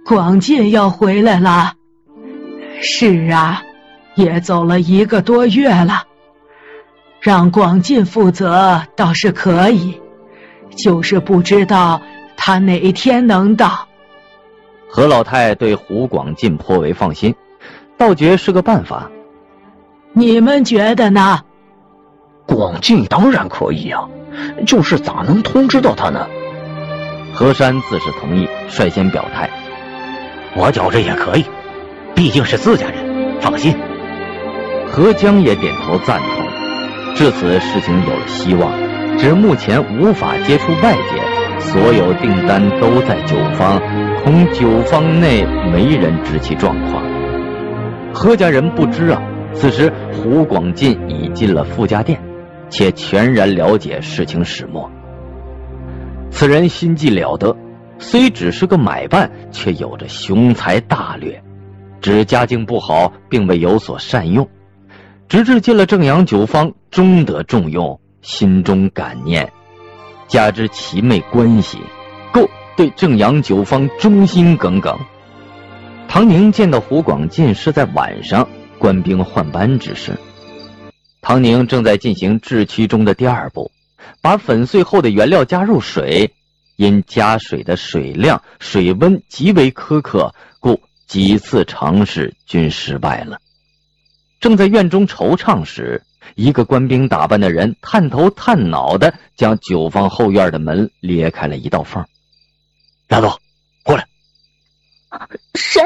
广进要回来了。是啊，也走了1个多月了。让广进负责倒是可以，就是不知道他哪天能到。 何老太对胡广进颇为放心，倒觉是个办法。 你们觉得呢？ 广进当然可以啊，就是咋能通知到他呢？ 何山自是同意，率先表态。 我觉着也可以，毕竟是自家人，放心。 何江也点头赞同。至此事情有了希望，只目前无法接触外界，所有订单都在酒坊，恐酒坊内没人知其状况。何家人不知啊，此时胡广进已进了傅家店，且全然了解事情始末。此人心计了得，虽只是个买办，却有着雄才大略，只家境不好，并未有所善用。直至进了正阳酒坊，终得重用，心中感念，加之其妹关系，故对正阳酒坊忠心耿耿。唐宁见到胡广进是在晚上，官兵换班之时。唐宁正在进行制曲中的第2步，把粉碎后的原料加入水，因加水的水量、水温极为苛刻，故几次尝试均失败了。正在院中惆怅时，一个官兵打扮的人探头探脑的将酒坊后院的门裂开了一道缝。 拉总，过来。 谁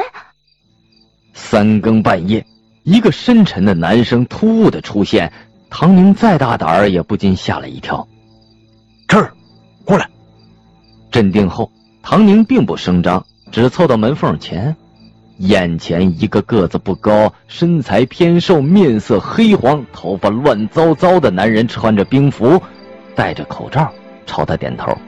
？3更半夜，一个深沉的男声突兀的出现，唐宁再大胆儿也不禁吓了一跳。 这儿，过来。 镇定后，唐宁并不声张，只凑到门缝前。眼前一个个子不高、身材偏瘦、面色黑黄、头发乱糟糟的男人，穿着兵服，戴着口罩，朝他点头。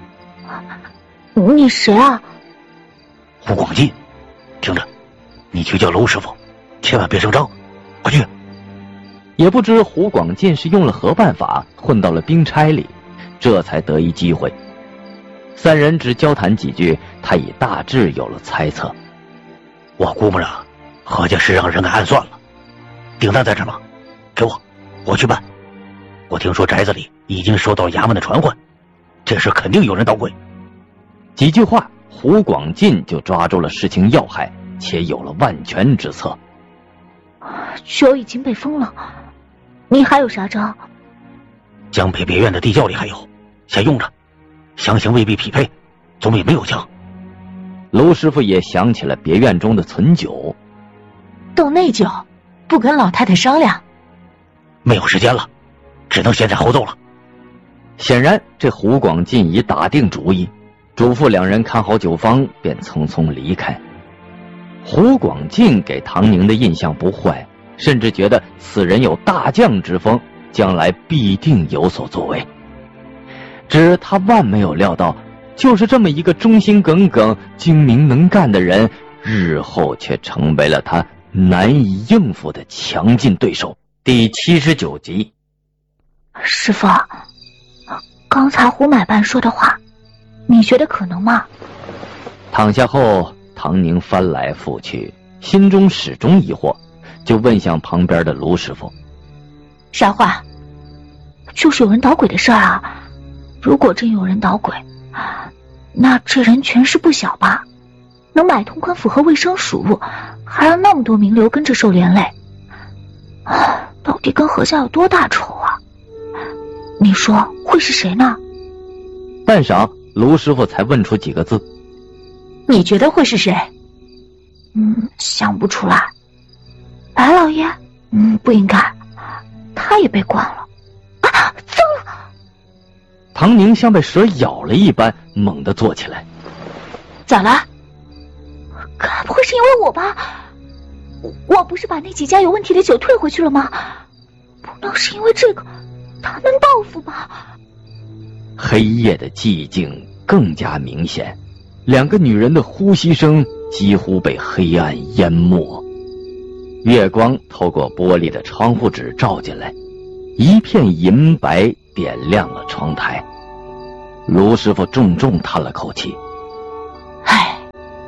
你谁啊？ 胡广进，听着，你去叫娄师傅，千万别声张，快去。 也不知胡广进是用了何办法混到了兵差里，这才得一机会。3人只交谈几句，他已大致有了猜测。 我估摸着何家是让人给暗算了。订单在这吗？给我去办。我听说宅子里已经收到衙门的传唤，这事肯定有人捣鬼。 几句话，胡广进就抓住了事情要害，且有了万全之策。 酒已经被封了，你还有啥招？ 江北别院的地窖里还有，先用着，详情未必匹配，总比没有强。 娄师傅也想起了别院中的存酒。 斗内酒，不跟老太太商量？ 没有时间了，只能先斩后奏了。 显然这胡广进已打定主意，嘱咐2人看好酒坊，便匆匆离开。胡广进给唐宁的印象不坏，甚至觉得此人有大将之风，将来必定有所作为。只他万没有料到，就是这么一个忠心耿耿、精明能干的人，日后却成为了他难以应付的强劲对手。第79集。 师傅，刚才胡买办说的话，你觉得可能吗？ 躺下后，唐宁翻来覆去，心中始终疑惑，就问向旁边的卢师傅： 啥话？就是有人捣鬼的事儿啊。如果真有人捣鬼，那这人权势不小吧？能买通官府和卫生署，还让那么多名流跟着受连累，到底跟何家有多大仇啊？你说会是谁呢？ 半晌，卢师傅才问出几个字： 你觉得会是谁？ 想不出来。白老爷？不应该，他也被关了。糟了！ 唐宁像被蛇咬了一般，猛地坐起来。 咋了？ 该不会是因为我吧？我不是把那几家有问题的酒退回去了吗？不能是因为这个，他们报复吧？ 黑夜的寂静更加明显，2个女人的呼吸声几乎被黑暗淹没。月光透过玻璃的窗户纸照进来，一片银白点亮了窗台。卢师傅重重叹了口气：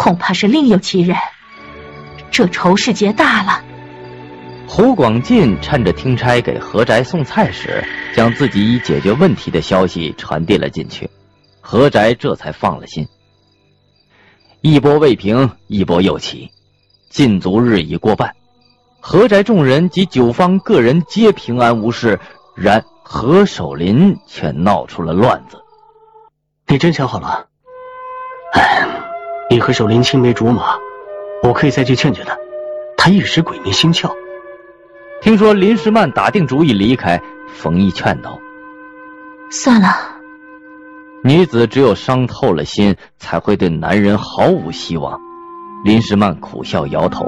恐怕是另有其人。这仇是结大了。 胡广进趁着听差给何宅送菜时，将自己已解决问题的消息传递了进去，何宅这才放了心。一波未平，一波又起，禁足日已过半，何宅众人及九方个人皆平安无事，然何守林却闹出了乱子。 你真想好了？你和守林青梅竹马，我可以再去劝劝他一时鬼迷心窍。 听说林时曼打定主意离开，冯毅劝道： 算了。 女子只有伤透了心，才会对男人毫无希望。林时曼苦笑摇头：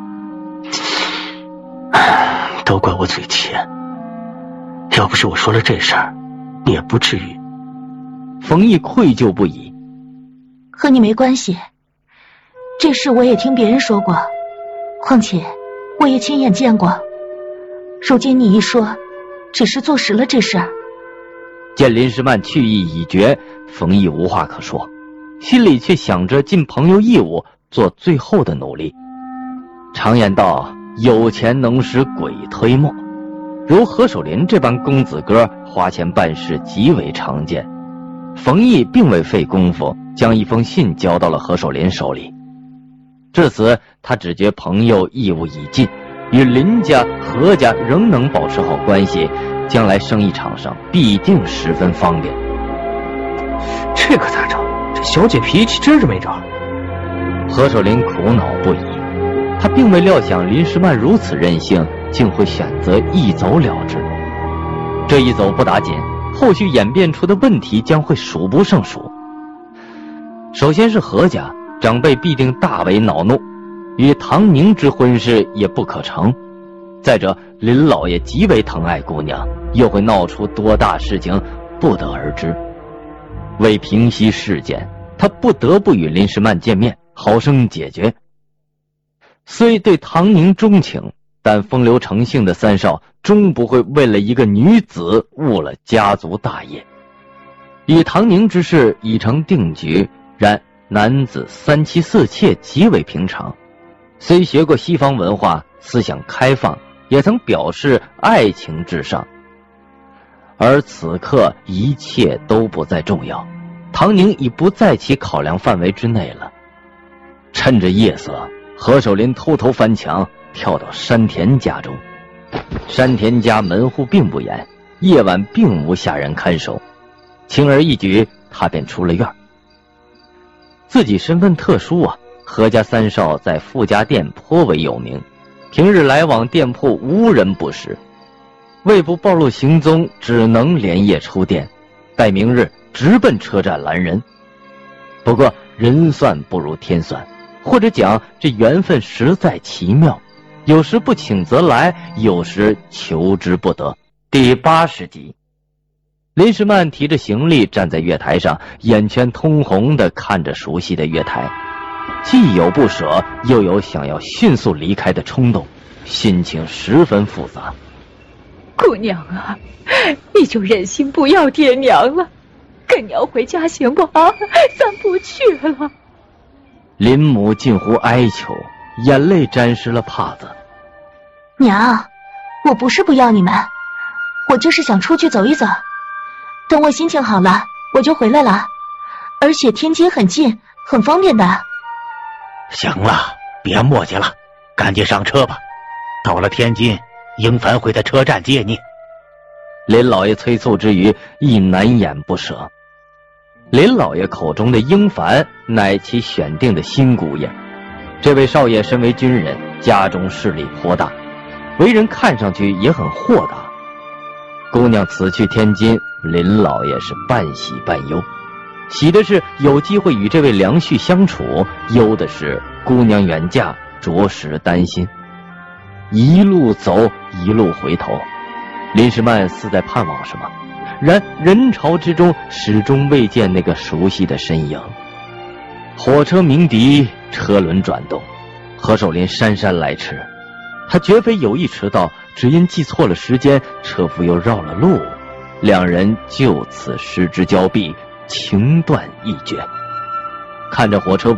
都怪我嘴欠，要不是我说了这事儿，你也不至于。 冯毅愧疚不已： 和你没关系，这事我也听别人说过，况且我也亲眼见过。如今你一说，只是坐实了这事儿。 见林时曼去意已决，冯毅无话可说，心里却想着尽朋友义务，做最后的努力。常言道，有钱能使鬼推磨，如何守林这般公子哥花钱办事极为常见。冯毅并未费功夫，将一封信交到了何守林手里。至此，他只觉朋友义务已尽，与林家、何家仍能保持好关系，将来生意场上必定十分方便。 这可咋整？这小姐脾气真是没招。 何守林苦恼不已，他并未料想林时曼如此任性，竟会选择一走了之。这一走不打紧，后续演变出的问题将会数不胜数。首先是何家，长辈必定大为恼怒，与唐宁之婚事也不可成。再者，林老爷极为疼爱姑娘，又会闹出多大事情，不得而知。为平息事件，他不得不与林时曼见面，好生解决。虽对唐宁钟情，但风流成性的三少终不会为了一个女子误了家族大业。与唐宁之事已成定局，然男子三妻四妾极为平常，虽学过西方文化，思想开放，也曾表示爱情至上。而此刻一切都不再重要，唐宁已不在其考量范围之内了。趁着夜色，何守林偷偷翻墙，跳到山田家中。山田家门户并不严，夜晚并无下人看守，轻而易举，他便出了院。自己身份特殊啊，何家三少在富家店颇为有名，平日来往店铺无人不识。为不暴露行踪，只能连夜出店，待明日直奔车站拦人。不过人算不如天算，或者讲这缘分实在奇妙，有时不请则来，有时求之不得。第80集。林时曼提着行李站在月台上，眼圈通红地看着熟悉的月台，既有不舍，又有想要迅速离开的冲动，心情十分复杂。 姑娘啊，你就忍心不要爹娘了，跟娘回家行不啊？咱不去了。 林母近乎哀求，眼泪沾湿了帕子。 娘，我不是不要你们，我就是想出去走一走，等我心情好了我就回来了，而且天津很近，很方便的。 行了，别磨叽了，赶紧上车吧，到了天津，英凡会在车站接你。 林老爷催促之余，亦难掩不舍。林老爷口中的英凡，乃其选定的新姑爷。这位少爷身为军人，家中势力颇大，为人看上去也很豁达。姑娘此去天津，林老爷是半喜半忧。喜的是有机会与这位良婿相处，忧的是姑娘远嫁，着实担心。一路走，一路回头，林时曼似在盼望什么，然人潮之中始终未见那个熟悉的身影。火车鸣笛，车轮转动，何守林姗姗来迟。他绝非有意迟到，只因记错了时间，车夫又绕了路，两人就此失之交臂，情断意绝。看着火车